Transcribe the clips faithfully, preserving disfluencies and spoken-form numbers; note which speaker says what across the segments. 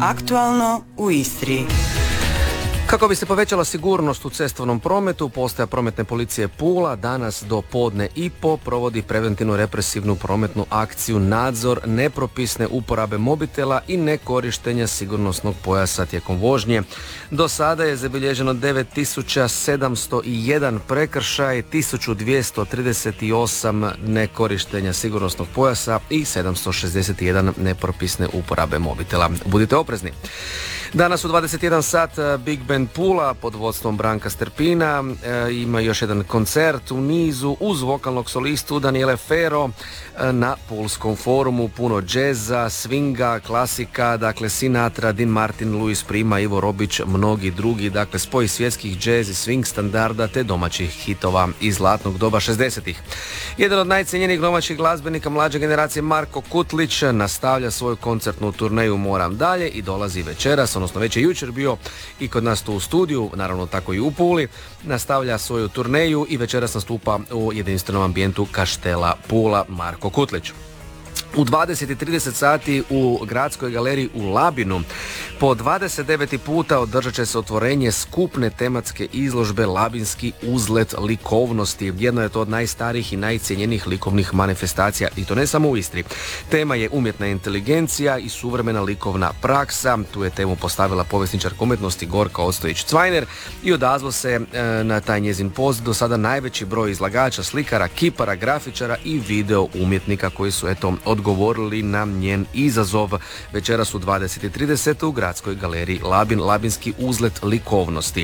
Speaker 1: Aktualno u Istri.
Speaker 2: Kako bi se povećala sigurnost u cestovnom prometu, postaja prometne policije Pula danas do podne i po provodi preventivnu represivnu prometnu akciju nadzor nepropisne uporabe mobitela i nekorištenja sigurnosnog pojasa tijekom vožnje. Do sada je zabilježeno devet tisuća sedamsto jedan prekršaj, tisuću dvjesto trideset osam nekorištenja sigurnosnog pojasa i sedamsto šezdeset jedan nepropisne uporabe mobitela. Budite oprezni. Danas u dvadeset jedan sat Big Band Pula pod vodstvom Branka Sterpina e, ima još jedan koncert u nizu uz vokalnog solistu Daniele Ferro e, na Pulskom forumu. Puno džeza, swinga, klasika, dakle Sinatra, Dean Martin, Luis Prima, Ivo Robić, mnogi drugi, dakle spoj svjetskih džez i swing standarda te domaćih hitova iz zlatnog doba šezdesetih. Jedan od najcijenjenijih domaćih glazbenika mlađe generacije Marko Kutlić nastavlja svoju koncertnu turneju Moram dalje i dolazi večeras, odnosno već je jučer bio i kod nas tu u studiju, naravno tako i u Puli, nastavlja svoju turneju i večeras nastupa u jedinstvenom ambijentu Kaštela Pula Marko Kutlić. U dvadeset i trideset sati u Gradskoj galeriji u Labinu po dvadeset deveti puta održat će se otvorenje skupne tematske izložbe Labinski uzlet likovnosti. Jedno je to od najstarijih i najcijenjenijih likovnih manifestacija i to ne samo u Istri. Tema je umjetna inteligencija i suvremena likovna praksa. Tu je temu postavila povjesničarka umjetnosti Gorka Ostojić-Cvajner i odazvao se e, na taj njezin poziv do sada najveći broj izlagača, slikara, kipara, grafičara i video umjetnika koji su eto od govorili na njen izazov. Večeras u dvadeset i trideset u Gradskoj galeriji Labin, Labinski uzlet likovnosti.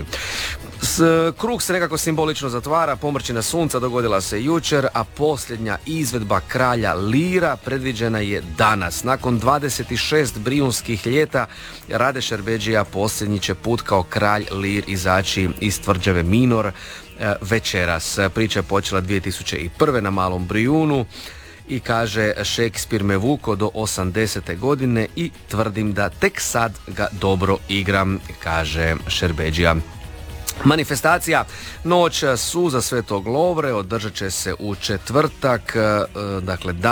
Speaker 2: S, krug se nekako simbolično zatvara, pomrčina sunca dogodila se jučer, a posljednja izvedba Kralja Lira predviđena je danas. Nakon dvadeset šest brijunskih ljeta, Rade Šerbedžija posljednji će put kao Kralj Lir izaći iz tvrđave Minor večeras. Priča je počela dvije tisuće prve na Malom Brijunu. I kaže, Šekspir me vuko do osamdesete godine i tvrdim da tek sad ga dobro igram, kaže Šerbedžija. Manifestacija Noć suza Svetog Lovre održat će se u četvrtak, dakle dan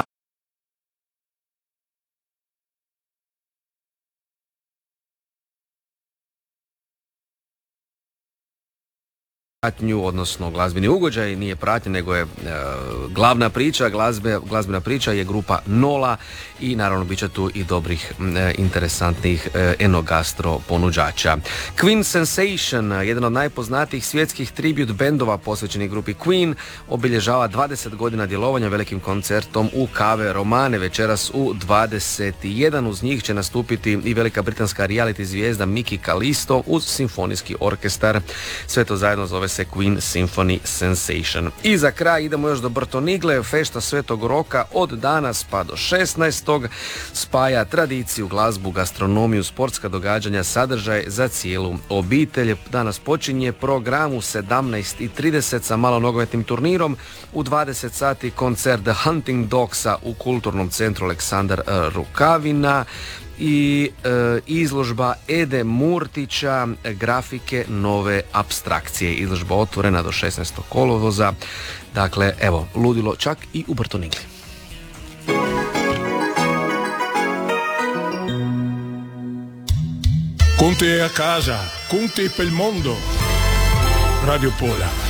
Speaker 2: pratnju, odnosno glazbeni ugođaj, nije pratnja, nego je e, glavna priča, glazbe, glazbena priča je grupa Nola i naravno bit će tu i dobrih, e, interesantnih e, enogastro ponuđača. Queen Sensation, jedan od najpoznatijih svjetskih tribute bendova posvećenih grupi Queen, obilježava dvadeset godina djelovanja velikim koncertom u Kave Romane večeras u dvadeset jedan. Uz njih će nastupiti i velika britanska reality zvijezda Miki Kalisto uz simfonijski orkestar. Sve to zajedno zove se Queen Symphony Sensation. I za kraj idemo još do Brtonigle, fešta Svetog Roka od danas pa do šesnaestog spaja tradiciju, glazbu, gastronomiju, sportska događanja, sadržaj za cijelu obitelj. Danas počinje program u sedamnaest i trideset sa malonogometnim turnirom, u dvadeset sati koncert The Hunting Dogsa u kulturnom centru Aleksandar Rukavina i e, izložba Ede Murtića, grafike nove apstrakcije. Izložba otvorena do šesnaestog kolovoza. Dakle, evo, ludilo čak i u Brtonigli.
Speaker 3: Con te a casa, con te pel mondo. Radio Pola.